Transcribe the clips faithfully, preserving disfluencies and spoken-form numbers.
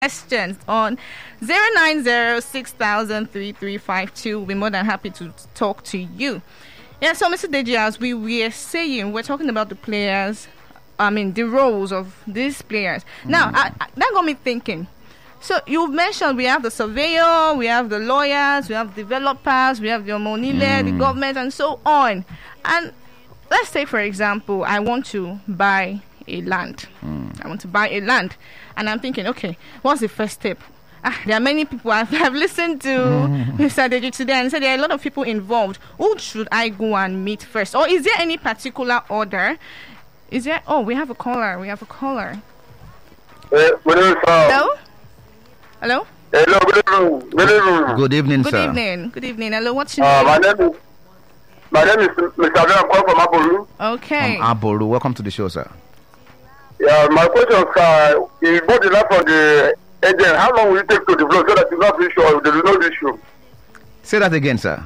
questions on zero nine zero six thousand three three five two. We'll be more than happy to talk to you. Yeah, so Mister Deji, as we were saying, we're talking about the players, I mean, the roles of these players. Mm. Now, I, I, that got me thinking. So you've mentioned we have the surveyor, we have the lawyers, we have developers, we have the Omonile, mm. the government, and so on. And let's say, for example, I want to buy a land. Mm. I want to buy a land. And I'm thinking, okay, what's the first step? Ah, there are many people. I've, I've listened to mm. Mister Deji today and said there are a lot of people involved. Who should I go and meet first? Or is there any particular order? Is there? Oh, we have a caller. We have a caller. Uh, Hello? Hello? Hello, good evening. Good evening, good evening good sir. Good evening. Good evening. Hello, what's your uh, name? My name is, my name is Mister Abdul. I'm calling from Aboru. Okay. From Aboru. Welcome to the show, sir. Yeah, my question, sir, if you bought the land from the agent, how long will it take to develop so that you not be sure there is no issue? Say that again, sir.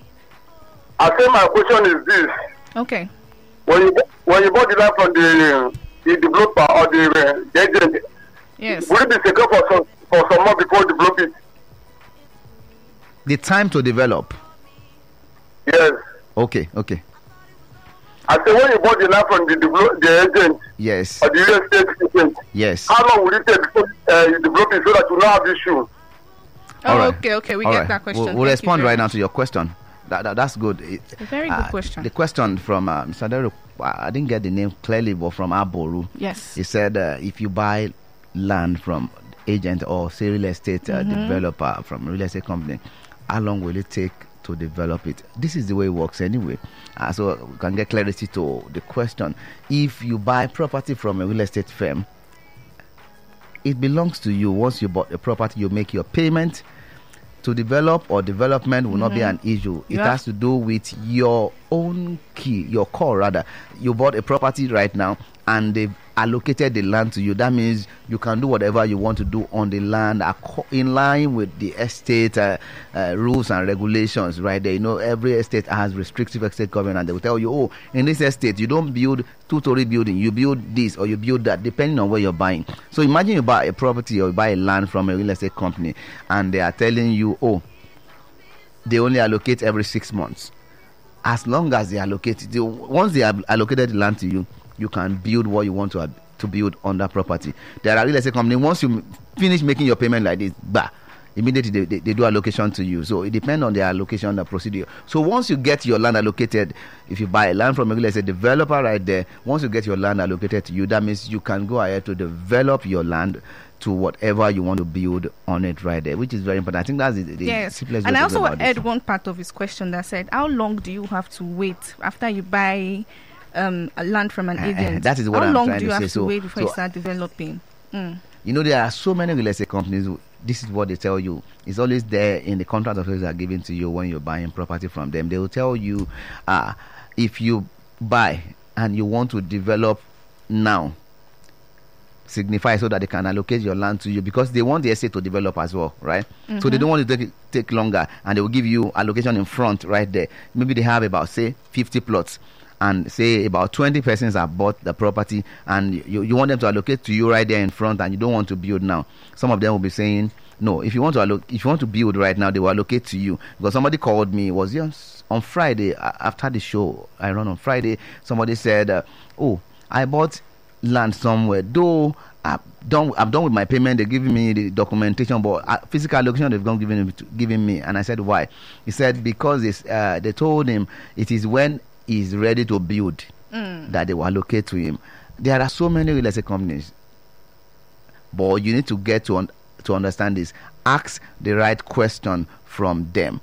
I say my question is this. Okay. When you when you bought the land from the, the developer or the, uh, the agent, yes, will it be secure for some, for some more before you develop it? The time to develop? Yes. Okay, okay. I say when you bought the land from the, develop, the agent, yes, or the real estate agent, yes, how long will it take before uh, you develop it so that you not have issue? Oh, right. okay, okay, we All get right. that question. We'll, we'll respond right now to your question. That, that that's good. It, a very good uh, question. The question from uh, Mister Dero, I didn't get the name clearly, but from Aboru. Yes. He said uh, if you buy land from agent or say real estate uh, mm-hmm. developer from a real estate company, how long will it take to develop it? This is the way it works anyway. Uh, so we can get clarity to the question. If you buy property from a real estate firm, it belongs to you. Once you bought the property, you make your payment. To develop or development will mm-hmm. not be an issue. It yeah. has to do with your own key, your core rather. You bought a property right now and they've allocated the land to you. That means you can do whatever you want to do on the land in line with the estate uh, uh, rules and regulations right there. You know, every estate has restrictive estate covenant. They will tell you, oh, in this estate, you don't build two-story building. You build this or you build that, depending on where you're buying. So imagine you buy a property or you buy a land from a real estate company and they are telling you, oh, they only allocate every six months. As long as they allocate, they, once they have allocated the land to you, you can build what you want to to build on that property. There are real estate companies, once you finish making your payment like this, bah, immediately they, they, they do allocation to you. So it depends on their allocation, the procedure. So once you get your land allocated, if you buy land from a real estate developer right there, once you get your land allocated to you, that means you can go ahead to develop your land to whatever you want to build on it right there, which is very important. I think that's the, the yes. simplest way and to I also heard this. one part of his question that said, how long do you have to wait after you buy um, a land from an agent? Uh, that is what how I'm long trying do you to have say. to so, wait before so you start developing? Mm. You know, there are so many real estate companies who, this is what they tell you. It's always there in the contract of sales are given to you when you're buying property from them. They will tell you uh, if you buy and you want to develop now, signify so that they can allocate your land to you, because they want the estate to develop as well, right? Mm-hmm. So they don't want to take take longer, and they will give you allocation in front right there. Maybe they have about, say, fifty plots, and say about twenty persons have bought the property, and you, you want them to allocate to you right there in front, and you don't want to build now. Some of them will be saying, no, if you want to alloc- if you want to build right now, they will allocate to you. Because somebody called me, it was yes, on Friday, after the show I run on Friday, somebody said, uh, oh, I bought land somewhere, though I'm done, I'm done with my payment. They're giving me the documentation, but uh, physical allocation they've gone giving, giving me. And I said, why? He said, because it's, uh, they told him it is when he's ready to build mm. that they will allocate to him. There are so many real estate companies, but you need to get to, un- to understand this. Ask the right question from them.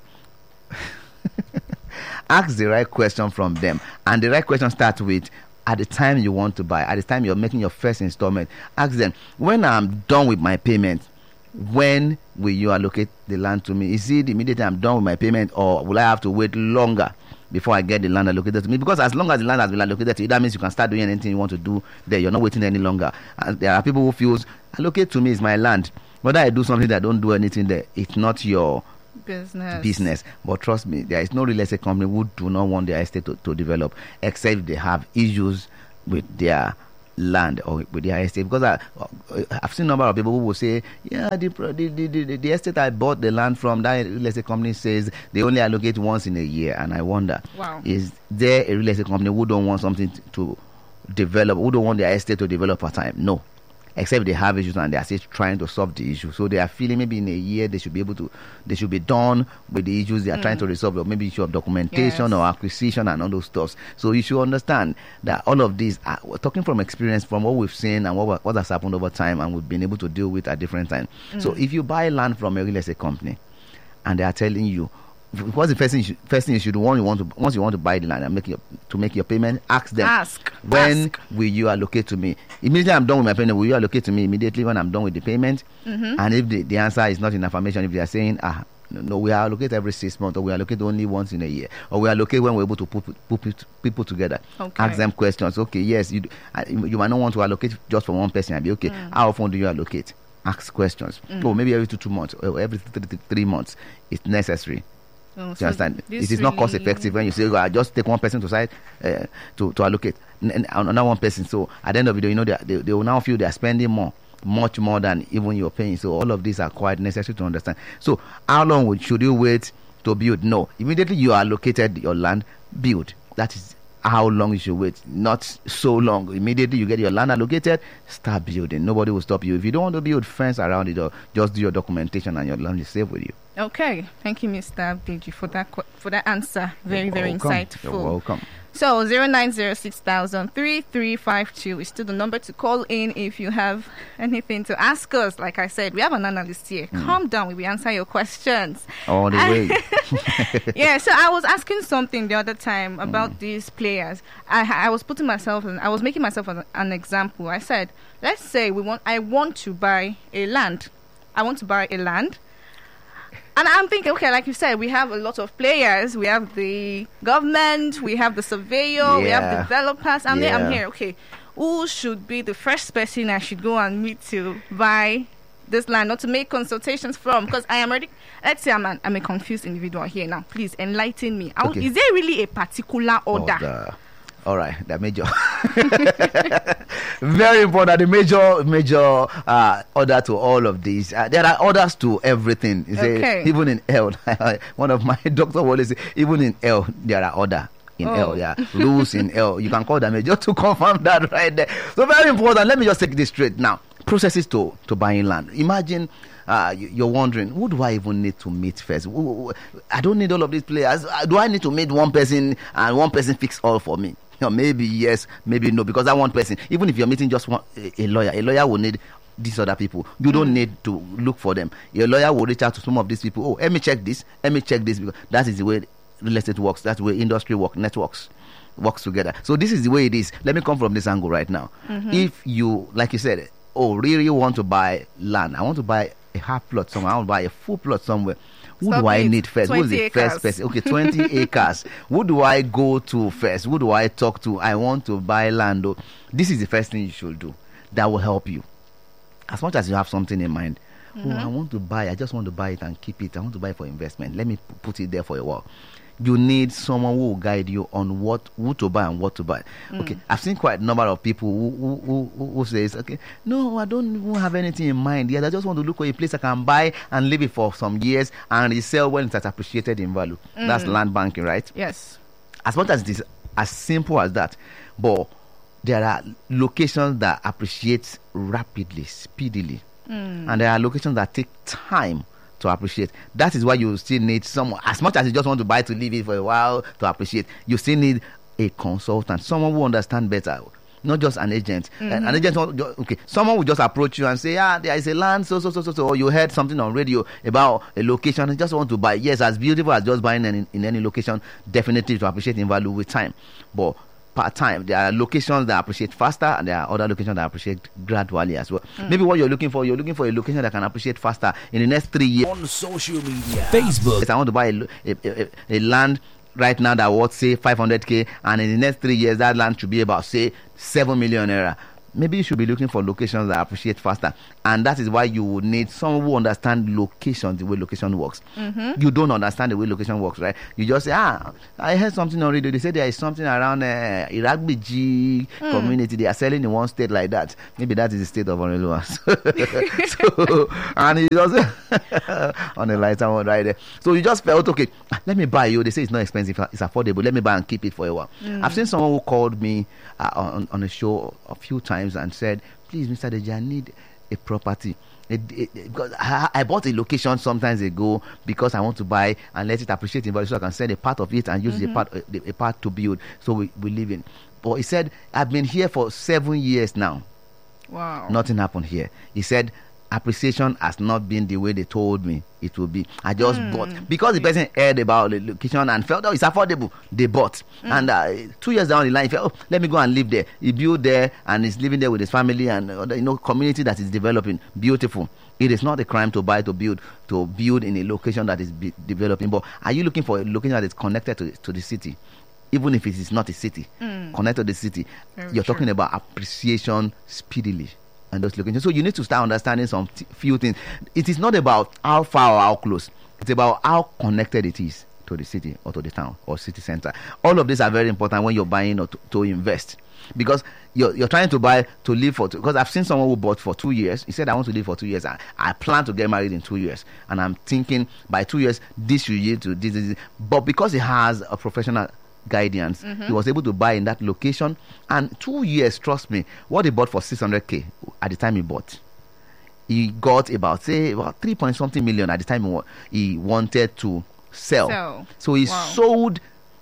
Ask the right question from them. And the right question starts with, at the time you want to buy, at the time you're making your first installment, ask them, when I'm done with my payment, when will you allocate the land to me? Is it immediately I'm done with my payment, or will I have to wait longer before I get the land allocated to me? Because as long as the land has been allocated to you, that means you can start doing anything you want to do there. You're not waiting any longer. And there are people who feel, allocate to me is my land. Whether I do something that I don't do anything there, it's not your business. business. But trust me, there is no real estate company who do not want their estate to, to develop, except they have issues with their land or with their estate, because I, I've seen a number of people who will say, yeah, the, the, the, the, the estate I bought the land from, that real estate company says they only allocate once in a year. And I wonder, wow. is there a real estate company who don't want something to develop, who don't want their estate to develop for time? No. Except they have issues and they are still trying to solve the issue. So they are feeling maybe in a year they should be able to, they should be done with the issues they are mm. trying to resolve, or maybe issue of documentation yes. or acquisition and all those stuff. So you should understand that all of these, are, we're talking from experience, from what we've seen and what, what has happened over time and we've been able to deal with at different times. Mm. So if you buy land from a real estate company and they are telling you, what's the first thing you should, first thing you should do when you want to once you want to buy the land and make your to make your payment? Ask them. Ask. When ask. will you allocate to me? Immediately I'm done with my payment, will you allocate to me immediately when I'm done with the payment? Mm-hmm. And if the, the answer is not in affirmation, if they are saying, ah, no, we allocate every six months, or we allocate only once in a year, or we allocate when we're able to put, put people together. Okay. Ask them questions. Okay, yes, you you might not want to allocate just for one person. I'll be okay. Mm. How often do you allocate? Ask questions. Mm. Oh, maybe every two two months, or every three, three, three months. It's necessary. Oh, so you understand? It is really not cost effective when you say, oh, I just take one person to side uh, to, to allocate and another one person. So at the end of the day, you know, they, they, they will now feel they are spending more, much more than even you're paying. So all of these are quite necessary to understand. So how long would, should you wait to build? No. Immediately you allocated your land, build. That is how long you should wait. Not so long. Immediately you get your land allocated, start building. Nobody will stop you. If you don't want to build, fence around it, or just do your documentation and your land is safe with you. Okay, thank you, Mister Deji, for that for that answer. Very, You're very welcome. insightful. You're welcome. So zero nine zero six thousand three three five two is still the number to call in if you have anything to ask us. Like I said, we have an analyst here. Mm. Calm down, we will answer your questions. All the way. Yeah, so I was asking something the other time about mm. these players. I I was putting myself, in, I was making myself an, an example. I said, let's say we want, I want to buy a land. I want to buy a land. And I'm thinking, okay, like you said, we have a lot of players. We have the government, we have the surveyor, yeah. we have developers. And yeah. then I'm here, okay, who should be the first person I should go and meet to buy this land, not to make consultations from? Because I am already, let's say I'm, an, I'm a confused individual here now. Please enlighten me. Okay. Is there really a particular order? order. All right, the major, very important. The major, major uh, order to all of these. Uh, there are orders to everything. You say, okay. Even in hell, one of my doctors always say, even in hell, there are order. In oh. hell, yeah, rules in hell. You can call them major to confirm that right there. So very important. Let me just take this straight now. Processes to to buying land. Imagine. Uh, you're wondering, who do I even need to meet first? I don't need all of these players. Do I need to meet one person and one person fix all for me? You know, maybe yes, maybe no, because that one person, even if you're meeting just one, a, a lawyer, a lawyer will need these other people. You mm. don't need to look for them. Your lawyer will reach out to some of these people. Oh, let me check this. Let me check this, because that is the way real estate works. That's the way industry works, networks works together. So this is the way it is. Let me come from this angle right now. Mm-hmm. If you, like you said, oh, really want to buy land, I want to buy a half plot somewhere, I want to buy a full plot somewhere. Who Stop do I it. need first? Who is the acres. first person? Okay, twenty acres. Who do I go to first? Who do I talk to? I want to buy land. Oh, this is the first thing you should do. That will help you. As much as you have something in mind. Mm-hmm. Oh, I want to buy. I just want to buy it and keep it. I want to buy it for investment. Let me p- put it there for a while. You need someone who will guide you on what who to buy and what to buy. Mm. Okay, I've seen quite a number of people who who, who who says, okay, no, I don't even have anything in mind yet. I just want to look for a place I can buy and leave it for some years and resell when it's appreciated in value. Mm. That's land banking, right? Yes. As much as it is as simple as that, but there are locations that appreciate rapidly, speedily, mm. and there are locations that take time to appreciate. That is why you still need someone, as much as you just want to buy to leave it for a while to appreciate, you still need a consultant, someone who understands better, not just an agent. Mm-hmm. An agent, okay, someone will just approach you and say, ah, there is a land, so, so, so, so, so, or you heard something on radio about a location and just want to buy. Yes, as beautiful as just buying in, in any location, definitely to appreciate in value with time. But part time, there are locations that appreciate faster and there are other locations that appreciate gradually as well. Mm. Maybe what you're looking for, you're looking for a location that can appreciate faster in the next three years. On social media, Facebook. Yes, I want to buy a, a, a, a land right now that worth, say, five hundred K, and in the next three years, that land should be about, say, seven million naira. Maybe you should be looking for locations that appreciate faster. And that is why you would need someone who understands location, the way location works. Mm-hmm. You don't understand the way location works, right? You just say, ah, I heard something on radio. They say there is something around uh, Iragbiji mm. community. They are selling in one state like that. Maybe that is the state of Onelua. So, and he just on the lighter one right there. So you just felt, okay, let me buy you. They say it's not expensive, it's affordable. Let me buy and keep it for a while. Mm. I've seen someone who called me uh, on, on a show a few times and said, please, Mister Deji, I need a property. It, it, it, because I, I bought a location sometimes ago because I want to buy and let it appreciate in value so I can sell a part of it and use mm-hmm. a part a, a part to build. So we, we live in. But he said, I've been here for seven years now. Wow. Nothing happened here. He said, appreciation has not been the way they told me it will be. I just mm. bought because the person heard about the location and felt, oh, it's affordable. They bought, mm. and uh, two years down the line, he felt, oh, let me go and live there. He built there and he's living there with his family and uh, you know, community that is developing. Beautiful. It is not a crime to buy, to build, to build in a location that is be- developing. But are you looking for a location that is connected to to the city? Even if it is not a city, mm. connected to the city, Very you're true. talking about appreciation speedily. And those locations. So you need to start understanding some t- few things. It is not about how far or how close. It's about how connected it is to the city or to the town or city center. All of these are very important when you're buying or to, to invest. Because you're, you're trying to buy to live for two. Because I've seen someone who bought for two years. He said, I want to live for two years. I, I plan to get married in two years. And I'm thinking by two years, this should yield to this, this, this. But because he has a professional guidance, mm-hmm. he was able to buy in that location, and two years, trust me, what he bought for six hundred k at the time he bought, he got about say about three point something million at the time he, wa- he wanted to sell. So, so he wow. sold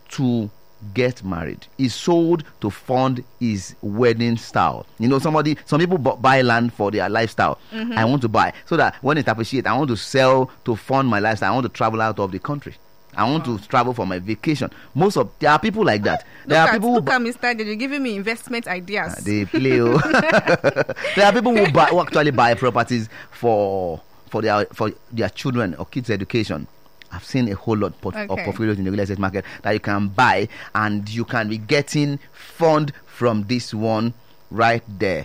to get married. He sold to fund his wedding style. You know, somebody, some people bu- buy land for their lifestyle. Mm-hmm. I want to buy so that when it appreciates, I want to sell to fund my lifestyle. I want to travel out of the country. I want wow. to travel for my vacation. Most of there are people like that. There look are at, people. Look at Mister Deji, you're giving me investment ideas. Uh, they play. Oh. There are people who, buy, who actually buy properties for for their for their children or kids' education. I've seen a whole lot port- okay. of portfolios in the real estate market that you can buy, and you can be getting fund from this one right there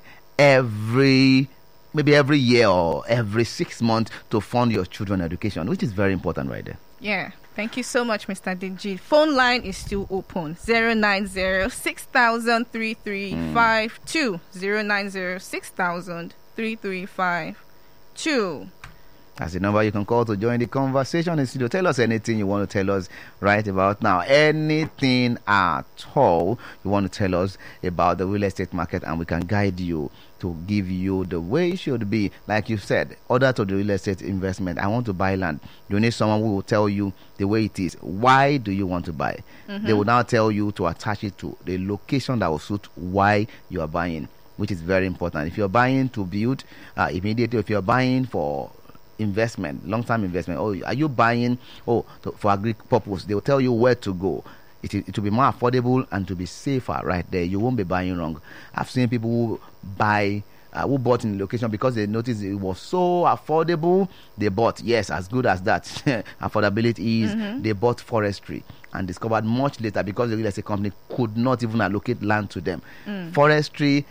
every maybe every year or every six months to fund your children's education, which is very important right there. Yeah. Thank you so much, Mister Deji. Phone line is still open. zero nine zero six thousand three three five two. zero nine zero six thousand three three five two. That's the number you can call to join the conversation in studio. Tell us anything you want to tell us right about now. Anything at all you want to tell us about the real estate market, and we can guide you to give you the way it should be. Like you said, order to the real estate investment. I want to buy land. You need someone who will tell you the way it is. Why do you want to buy? Mm-hmm. They will now tell you to attach it to the location that will suit why you are buying, which is very important. If you're buying to build uh, immediately, if you're buying for investment, long-term investment, oh, are you buying oh to, for agri purpose? They will tell you where to go. It, it will be more affordable and to be safer right there. You won't be buying wrong. I've seen people who buy uh, who bought in the location because they noticed it was so affordable. They bought, yes, as good as that affordability is. Mm-hmm. They bought forestry and discovered much later, because the real estate company could not even allocate land to them. Mm. Forestry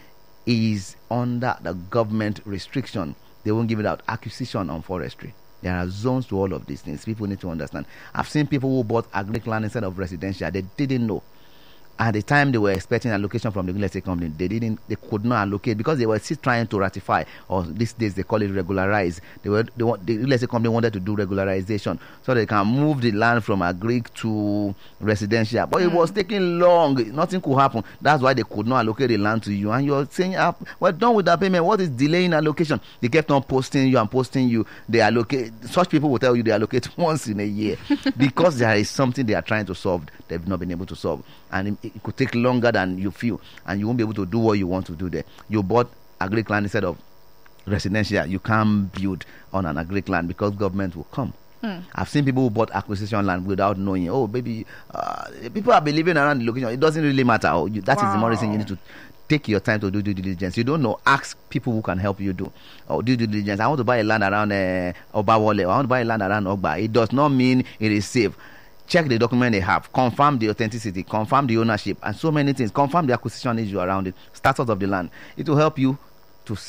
is under the government restriction. They won't give it out. Acquisition on forestry. There are zones to all of these things. People need to understand. I've seen people who bought agric land instead of residential. They didn't know. At the time they were expecting allocation from the real estate company, they didn't. They could not allocate because they were still trying to ratify, or these days they call it regularize. They were they want, the real estate company wanted to do regularization so they can move the land from agric to residential. But mm. it was taking long. Nothing could happen. That's why they could not allocate the land to you. And you're saying, ah, we're done with that payment. What is delaying allocation? They kept on posting you and posting you. They allocate. Such people will tell you they allocate once in a year because there is something they are trying to solve. They've not been able to solve. And it, it could take longer than you feel, and you won't be able to do what you want to do there. You bought agric land instead of residential. You can't build on an agric land because government will come. Hmm. I've seen people who bought acquisition land without knowing. Oh, baby, uh, people have been living around the location. It doesn't really matter. Oh, you, that wow. is the more reason you need to take your time to do due diligence. You don't know. Ask people who can help you do or do due diligence. I want to buy a land around uh, Obawole. I want to buy a land around Ogba. It does not mean it is safe. Check the document they have, confirm the authenticity, confirm the ownership, and so many things. Confirm the acquisition issue around it, status of the land. It will help you to save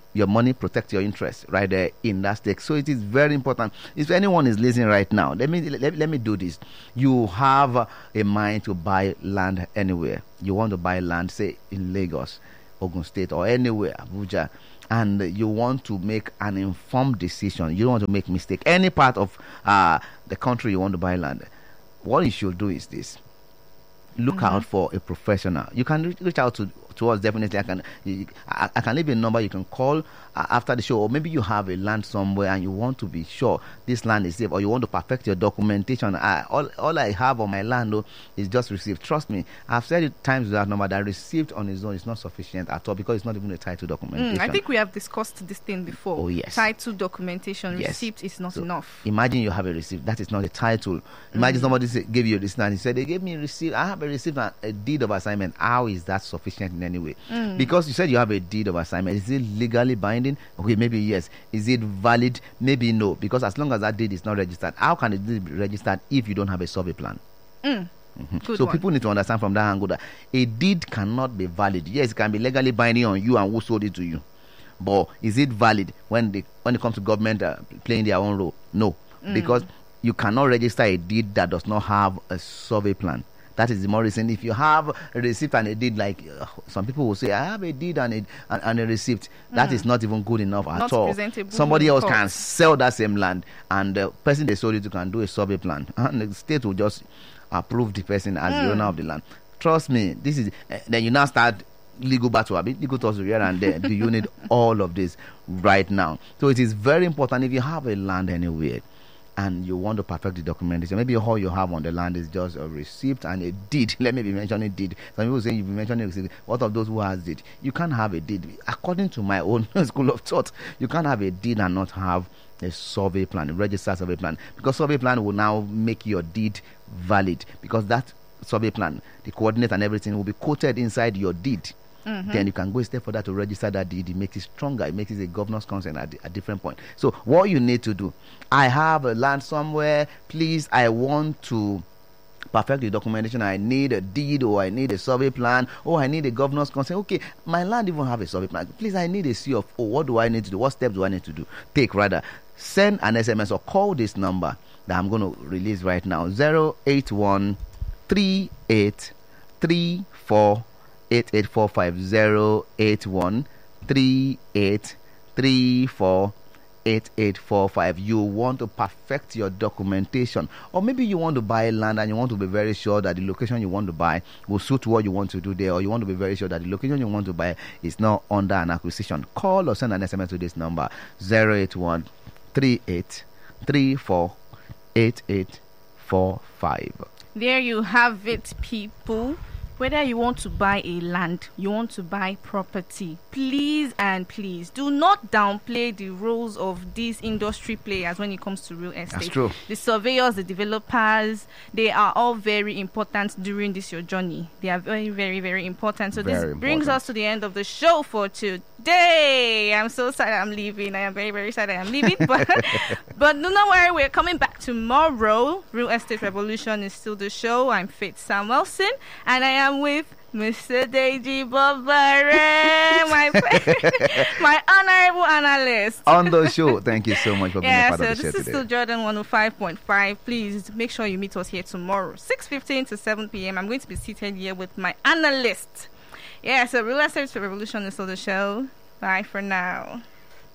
your money, protect your interest right there in that stake. So it is very important. If anyone is listening right now, let me let, let me do this. You have a mind to buy land anywhere. You want to buy land, say in Lagos, Ogun State, or anywhere, Abuja, and you want to make an informed decision. You don't want to make mistake. Any part of uh, the country you want to buy land, what you should do is this. Look mm-hmm. out for a professional. You can reach out to, to us, definitely. I can I, I can leave a number you can call uh, after the show, or maybe you have a land somewhere and you want to be sure this land is safe, or you want to perfect your documentation. I, all, all I have on my land though, is just received. Trust me, I've said it times with that number that received on its own is not sufficient at all, because it's not even a title documentation. Mm, I think we have discussed this thing before. Oh yes. Title documentation, yes. receipt is not so enough. Imagine you have a receipt. That is not a title. Imagine mm. somebody say, gave you this and he said, they gave me a receipt. I have a receipt and a deed of assignment. How is that sufficient in any way? Mm. Because you said you have a deed of assignment. Is it legally binding? Okay, maybe yes. Is it valid? Maybe no. Because as long as that deed is not registered, how can it be registered if you don't have a survey plan? Mm. Mm-hmm. So one. People need to understand from that angle that a deed cannot be valid. Yes, it can be legally binding on you and who sold it to you, but is it valid when they when it comes to government uh, playing their own role? No, mm. because you cannot register a deed that does not have a survey plan. That is the more reason. If you have a receipt and a deed, like uh, some people will say, I have a deed and a, and, and a receipt, that mm. is not even good enough not at all. Somebody else can sell that same land, and the person they sold it to can do a survey plan, and the state will just approve the person as mm. the owner of the land. Trust me, this is. Uh, then you now start legal battle, a bit legal tussle here and there. Do you need all of this right now? So it is very important. If you have a land anywhere and you want to perfect the documentation, maybe all you have on the land is just a receipt and a deed. Let me be mentioning deed. Some people say you've been mentioning receipt. What of those who has deed? You can't have a deed. According to my own school of thought, you can't have a deed and not have a survey plan, a registered survey plan, because survey plan will now make your deed valid, because that survey plan, the coordinate and everything will be quoted inside your deed. Mm-hmm. Then you can go a step further to register that deed. It makes it stronger. It makes it a governor's consent at a different point. So what you need to do, I have a land somewhere. Please, I want to perfect the documentation. I need a deed, or I need a survey plan, or I need a governor's consent. Okay, my land even have a survey plan. Please, I need a C of O. What do I need to do? What steps do I need to do? Take rather. Send an S M S or call this number that I'm going to release right now. zero eight one three eight three four eight eight four five. zero eight one three eight three four eight eight four five. You want to perfect your documentation, or maybe you want to buy land and you want to be very sure that the location you want to buy will suit what you want to do there, or you want to be very sure that the location you want to buy is not under an acquisition. Call or send an S M S to this number: zero eight one three eight three four eight eight four five. There you have it, people. Whether you want to buy a land, you want to buy property, please and please do not downplay the roles of these industry players when it comes to real estate. That's true. The surveyors, the developers, they are all very important during this your journey. They are very, very, very important. So very this important. brings us to the end of the show for today. I'm so sad I'm leaving. I am very, very sad I am leaving. But but do not worry, we're coming back tomorrow. Real Estate Revolution is still the show. I'm Faith Samuelson, and I am with Mister Deji Bobare, my my honorable analyst on the show. Thank you so much for being yeah, a part so of the show today. This is still Jordan one oh five point five. Please make sure you meet us here tomorrow, six fifteen to seven p.m. I'm going to be seated here with my analyst. Yeah, so Real Estate Revolution is still the show. Bye for now.